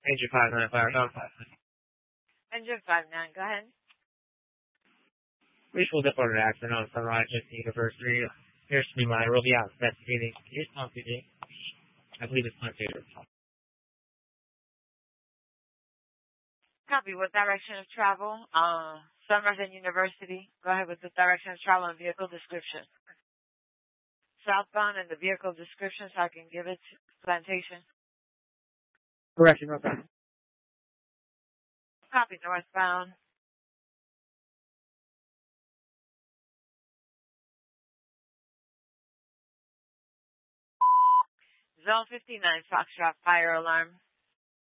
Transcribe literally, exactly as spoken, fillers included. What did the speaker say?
Engine five nine five nine five. Engine five nine, go ahead. Mutual departed accident on Sunrise University. Appears to be minor. We'll be out investigating. Here's Tom P D. I believe it's my favorite. Copy. What direction of travel? Uh, Somerville University. Go ahead with the direction of travel and vehicle description. Southbound and the vehicle description so I can give it to Plantation. Correction, okay. Copy. Northbound. Zone fifty-nine, Foxtrot, fire alarm.